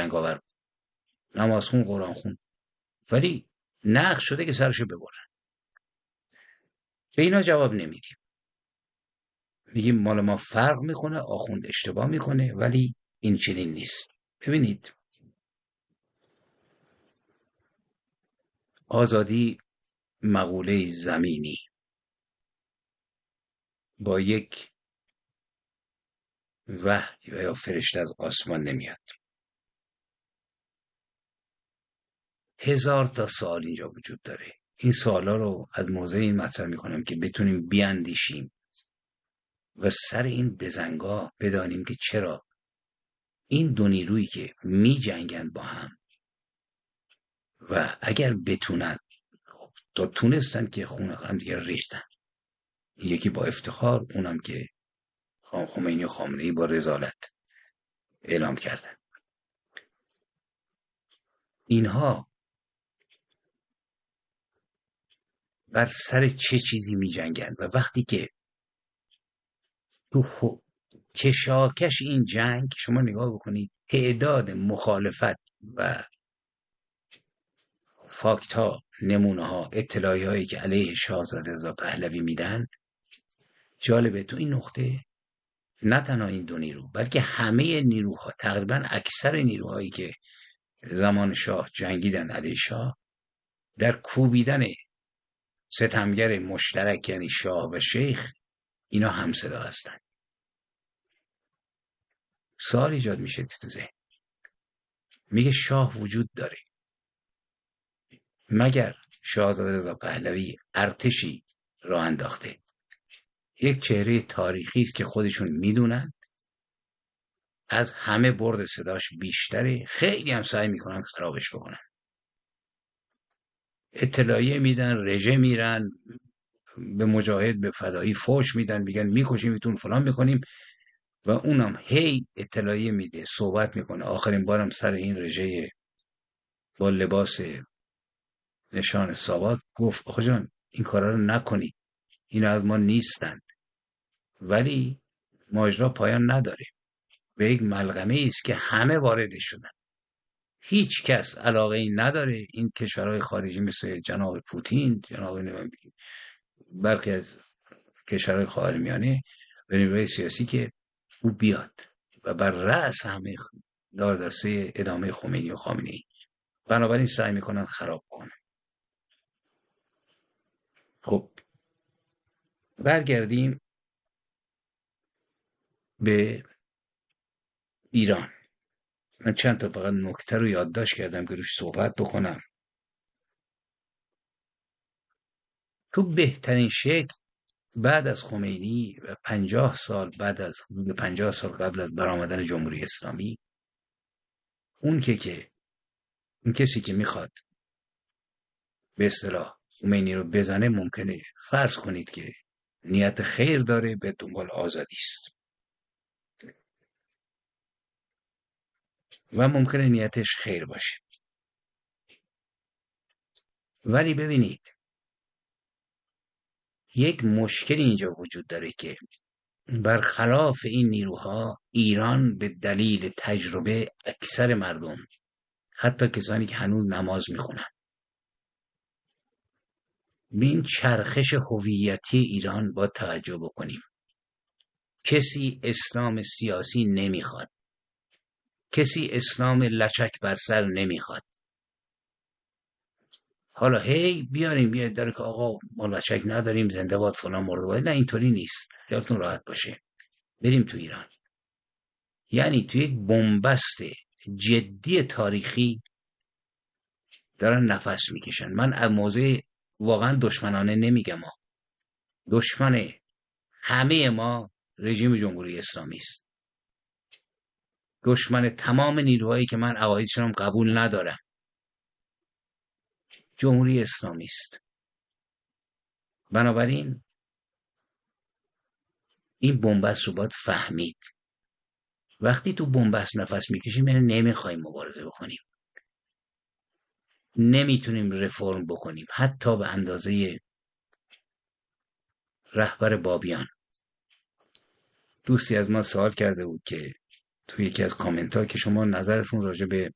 جنگاور بود، نماز خون، قرآن خون، ولی نقش شده که سرشو ببرن. به اینا جواب نمیدیم، میگیم مال ما فرق میکنه، آخوند اشتباه میکنه، ولی این چنین نیست. ببینید، آزادی مقوله زمینی با یک وحی یا فرشته از آسمان نمیاد. هزار تا سوال اینجا وجود داره. این سوالا رو از موضع این مطرح میکنم که بتونیم بیاندیشیم و سر این بزنگاه بدانیم که چرا این دو نیرویی که می جنگن با هم و اگر بتونن، خب تا تونستن که خون هم دیگر ریختن، یکی با افتخار، اونم که خمینی و خامنه‌ای با رذالت اعلام کردن. اینها بر سر چه چیزی می جنگن؟ و وقتی که تو کشاکش این جنگ شما نگاه بکنید، تعداد مخالفت و فاکت ها، نمونه ها، اطلاعی هایی که علیه شاهزاده رضا پهلوی میدن، جالبه تو این نقطه نه تنها این دو نیرو بلکه همه نیروها، تقریبا اکثر نیروهایی که زمان شاه جنگیدن علیه شاه، در کوبیدن ستمگر مشترک یعنی شاه و شیخ، اینا هم صدا هستن. سوال ایجاد میشه تو ذهن، میگه شاه وجود داره، مگر شاهزاده رضا پهلوی ارتشی راه انداخته؟ یک چهره تاریخی است که خودشون میدونن، از همه برد صداش بیشتره، خیلی هم سعی میکنن خرابش بکنن، اطلاعیه میدن، رژه میرن، به مجاهد، به فدایی فوش میدن، میگن میکشیم میتون فلان میکنیم، و اونم هی اطلاعیه میده، صحبت میکنه. آخرین بارم سر این رژه با لباس نشان ساواک گفت آقا جان این کارا رو نکنی، اینا از ما نیستن. ولی ماجرا پایان نداره، به یک ملغمه است که همه وارد شدن، هیچ کس علاقه ای نداره این کشورهای خارجی مثل جناب پوتین، جناب برخی از کشورهای خاورمیانه به نیروهای سیاسی که او بیاد و بر رأس همه دار دسته ادامه خمینی و خامنه‌ای، بنابراین سعی میکنن خراب کنن. خب برگردیم به ایران. من چند تا فقط نکته رو یادداشت کردم که روش صحبت بکنم. تو بهترین شکل بعد از خمینی و 50 سال بعد از 50 سال قبل از برآمدن جمهوری اسلامی، اون کسی که میخواد به اصطلاح خمینی رو بزنه، ممکنه فرض کنید که نیت خیر داره، به دنبال آزادی است و ممکنه نیتش خیر باشه. ولی ببینید یک مشکل اینجا وجود داره که برخلاف این نیروها، ایران به دلیل تجربه اکثر مردم، حتی کسانی که هنوز نماز میخونن، به این چرخش هویتی ایران با توجه بکنیم. کسی اسلام سیاسی نمیخواد، کسی اسلام لچک بر سر نمیخواد. حالا هی بیاید داره که آقا ما لچک نداریم، زنده باد فلان مرده باد. نه، اینطوری نیست، خیالتون راحت باشه. بریم تو ایران، یعنی تو یک بنبست جدی تاریخی دارن نفس میکشن. من از موضع واقعا دشمنانه نمیگم، دشمن همه ما رژیم جمهوری اسلامی است، دشمن تمام نیروهایی که من عقایدشون قبول ندارم، جمهوری اسلامی است. بنابراین این بنبست رو باید فهمید. وقتی تو بنبست نفس میکشیم یعنی نمیخوایم مبارزه بکنیم، نمیتونیم رفرم بکنیم، حتی به اندازه رهبر بابیان. دوستی از ما سوال کرده بود که تو یکی از کامنت ها که شما نظرتون راجع به